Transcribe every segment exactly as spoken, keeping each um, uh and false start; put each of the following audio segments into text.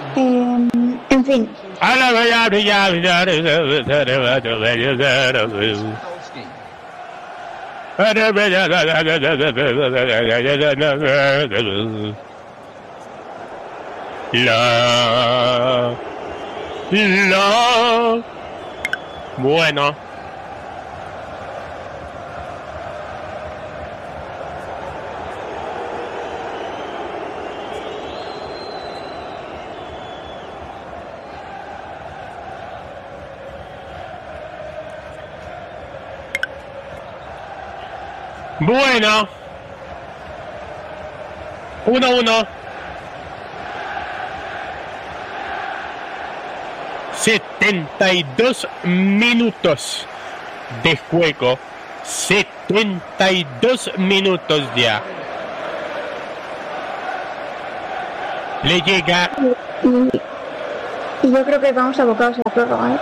Eh, en fin. La, la. Bueno. Bueno. Uno, uno. setenta y dos minutos de juego. setenta y dos minutos ya. Le llega. Y, y yo creo que vamos abocados a la prórroga, ¿eh?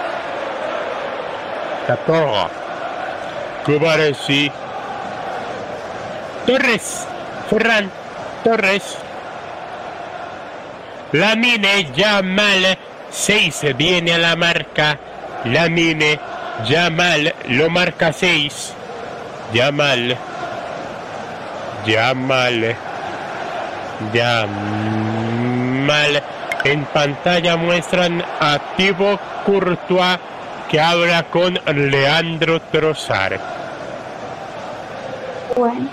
La prórroga. Cubaresí. Torres. Ferran Torres. Lamine Yamal. seis viene a la marca. Lamine Yamal lo marca seis. Yamal. Yamal. Yamal. En pantalla muestran a Thibaut Courtois que habla con Leandro Trossard. Bueno.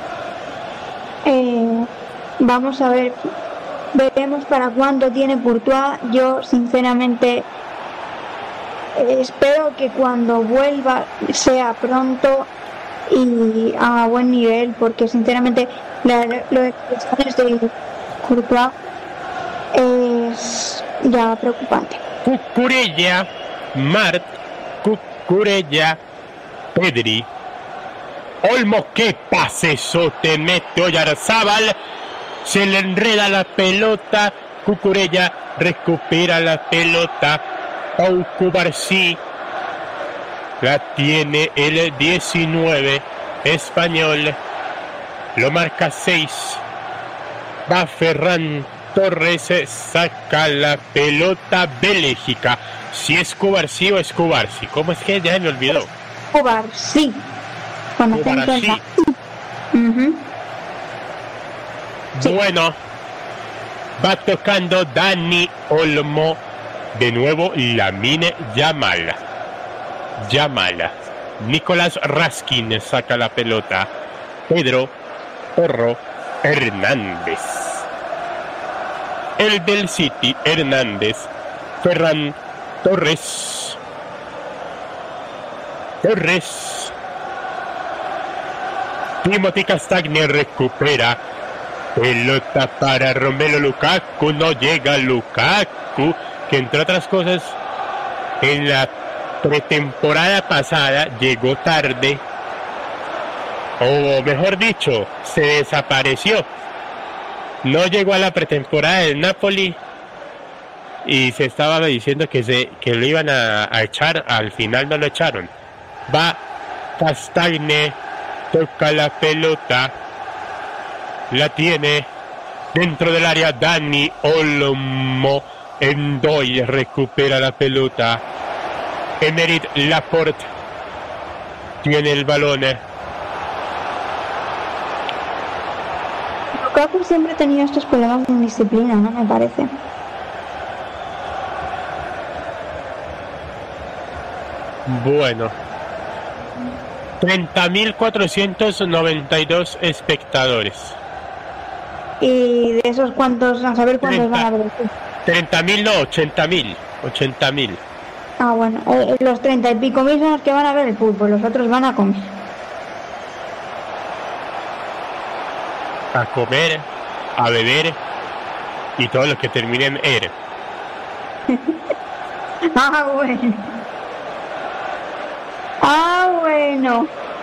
Eh, vamos a ver. Veremos para cuándo tiene Courtois. Yo sinceramente eh, espero que cuando vuelva sea pronto y a buen nivel, porque sinceramente la, lo de de Courtois es ya preocupante. Cucurella, Mart, Cucurella, Pedri, Olmo, que pase, Sote, mete Oyarzábal. Se le enreda la pelota. Cucurella recupera la pelota. Pau Cubarsí la tiene el diecinueve español. Lo marca seis. Va Ferran Torres. Saca la pelota Bélgica. Si es Cubarsí o es Cubarsí. ¿Cómo es que ya me olvidó? Cubarsí. Cubarsí. Uh-huh. Sí. Bueno, va tocando Dani Olmo. De nuevo Lamine Yamal. Yamal. Nicolás Raskin saca la pelota. Pedro Porro Hernández. El del City, Hernández. Ferran Torres. Torres. Timothy Castagne recupera. Pelota para Romelu Lukaku. No llega Lukaku, que entre otras cosas en la pretemporada pasada llegó tarde, o mejor dicho, se desapareció. No llegó a la pretemporada del Napoli y se estaba diciendo que se que lo iban a, a echar. Al final no lo echaron. Va Castagne, toca la pelota. La tiene dentro del área Dani Olmo. Endoy recupera la pelota. Emerick Laporte tiene el balón. Lukaku siempre ha tenido estos problemas de indisciplina, ¿no? Me parece. Bueno. treinta mil cuatrocientos noventa y dos espectadores. Y de esos cuantos, a saber cuántos treinta, van a ver. treinta mil no, ochenta mil. ochenta mil. Ah, bueno, eh, los treinta y pico mil son los que van a ver el fútbol, los otros van a comer. A comer, a beber y todo lo que termine en er. Ah, bueno. Ah, bueno.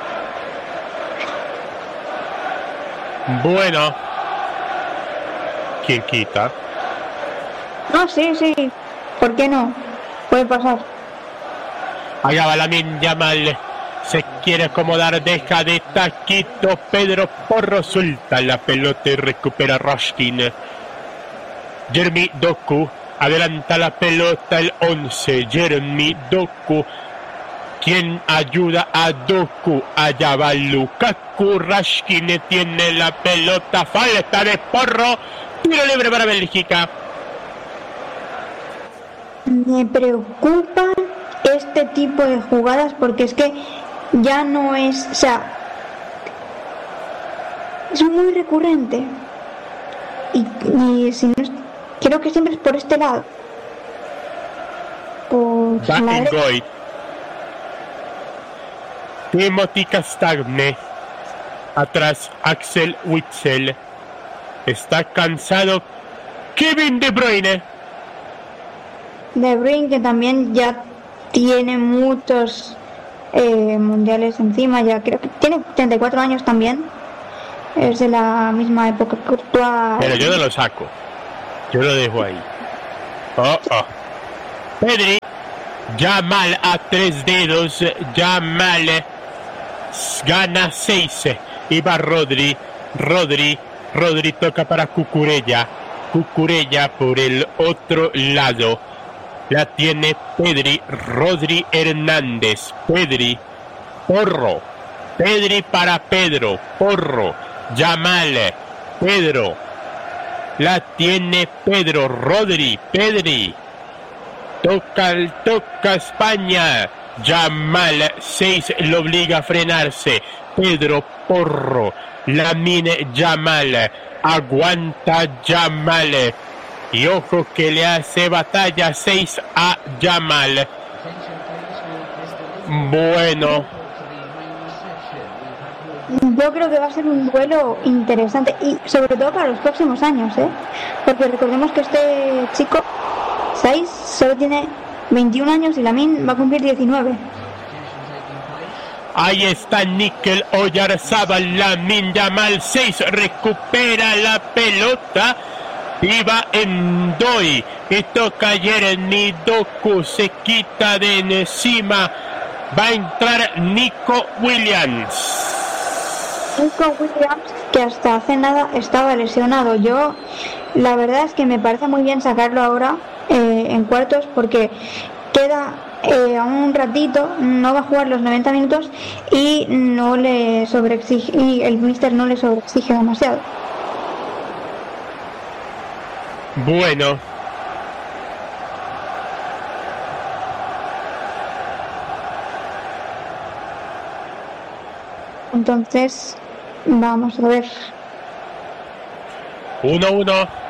Bueno. ¿Quién quita? No, sí, sí. ¿Por qué no? Puede pasar. Allá va Lamine Yamal. Se quiere acomodar, deja de taquito. Pedro Porro suelta la pelota y recupera Raskin. Jeremy Doku. Adelanta la pelota el once. Jeremy Doku. ¿Quién ayuda a Doku? Allá va Lukaku. Rashkin tiene la pelota. Falta de Porro. Tiro libre para Bélgica. Me preocupa este tipo de jugadas porque es que ya no es, o sea, es muy recurrente y, y si no es, creo que siempre es por este lado. Por la derecha. Timothy Castagne. Atrás Axel Witsel. Está cansado Kevin De Bruyne. De Bruyne, que también ya tiene muchos eh, mundiales encima, ya creo que tiene treinta y cuatro años también. Es de la misma época que Courtois. Pero yo no lo saco. Yo lo dejo ahí. Oh, oh. Pedri. Yamal a tres dedos. Yamal gana seis. Y va Rodri. Rodri. Rodri toca para Cucurella. Cucurella por el otro lado. La tiene Pedri. Rodri Hernández. Pedri. Porro. Pedri para Pedro. Porro. Yamal. Pedro. La tiene Pedro. Rodri. Pedri. Toca, toca España. Yamal. seis lo obliga a frenarse. Pedro. Porro. Lamine Yamal. Aguanta Yamal. Y ojo que le hace batalla seis a Yamal. Bueno. Yo creo que va a ser un duelo interesante y sobre todo para los próximos años, ¿eh? Porque recordemos que este chico, seis, solo tiene veintiún años y Lamine va a cumplir diecinueve. Ahí está Nickel Oyarzabal. Lamine Yamal, seis, recupera la pelota. Y va en Doi. Y toca Jeremy Doku. Se quita de encima. Va a entrar Nico Williams. Nico Williams, que hasta hace nada estaba lesionado. Yo, la verdad es que me parece muy bien sacarlo ahora eh, en cuartos porque queda eh, un ratito, no va a jugar los noventa minutos y no le sobreexige, y el míster no le sobreexige demasiado. Bueno. Entonces, vamos a ver. uno uno.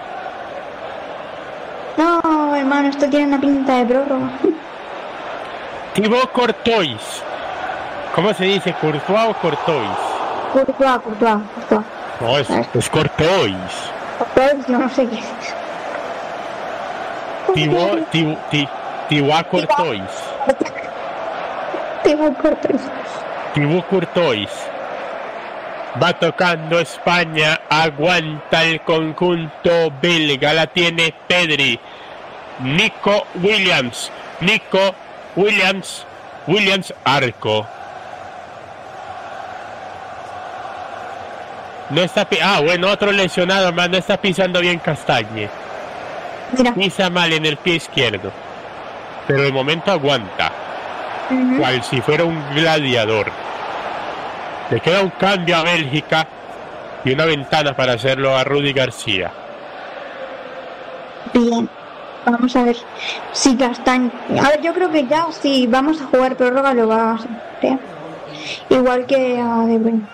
No, hermano, esto tiene una pinta de prórroga. Thibaut Courtois. ¿Cómo se dice? ¿Courtois o Courtois? Courtois, Courtois, Courtois. No, es, es Courtois. Courtois, yo no sé qué es. Thibaut, Thibaut, Thibaut Courtois. Thibaut Courtois. Thibaut Courtois. Va tocando España. Aguanta el conjunto belga. La tiene Pedri. Nico Williams. Nico Williams. Williams Arco. No está... Ah, bueno, otro lesionado más. No está pisando bien Castagne. Mira. Pisa mal en el pie izquierdo. Pero de momento aguanta. Uh-huh. Cual si fuera un gladiador. Le queda un cambio a Bélgica y una ventana para hacerlo a Rudy García. Bien, vamos a ver si Castañ... A ver, yo creo que ya si vamos a jugar prórroga lo va a hacer, ¿eh? Igual que a De Bruyne.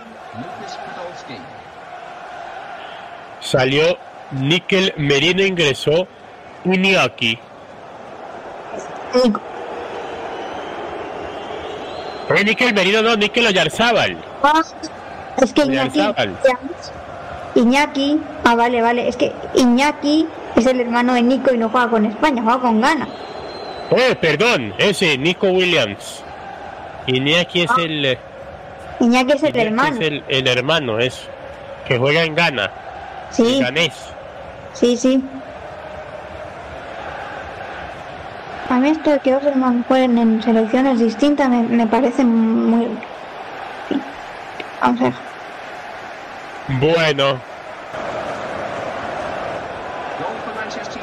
Salió Nickel Merino, ingresó Iñaki. Nico. Eh, Nickel Merino no, Nickel Oyarzabal. Ah, es que Iñaki, Iñaki, ah vale, vale, es que Iñaki es el hermano de Nico y no juega con España, juega con Ghana. Eh, perdón, ese, Nico Williams. Iñaki es ah. el... Iñaki es el Iñaki hermano. Es el, el hermano, es que juega en Ghana. Sí. Ganés. Sí, sí. A mí esto de que dos hermanos jueguen en selecciones distintas me, me parece muy... Sí. Vamos a ver. Bueno.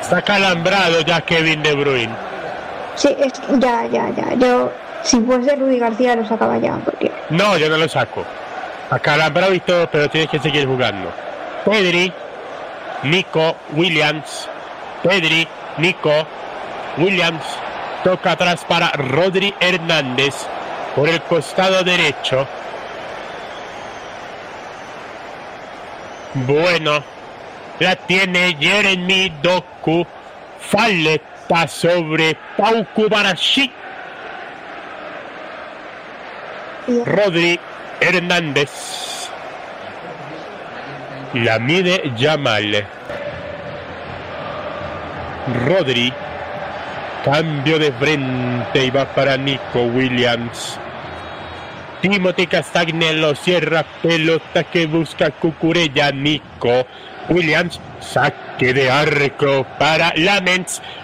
Está calambrado ya Kevin De Bruyne. Sí, es, ya, ya, ya. Yo, si fuese Rudi García, lo sacaba ya. Porque... No, yo no lo saco. Acalambrado y todo, pero tienes que seguir jugando. Pedri, Nico, Williams. Pedri, Nico, Williams. Toca atrás para Rodri Hernández por el costado derecho. Bueno, la tiene Jeremy Doku. Falta sobre Pau Kubarashi. Rodri Hernández. La mide Yamal. Rodri. Cambio de frente y va para Nico Williams. Timothy Castagnello cierra, pelota que busca Cucurella. Nico Williams, saque de arco para Lamens.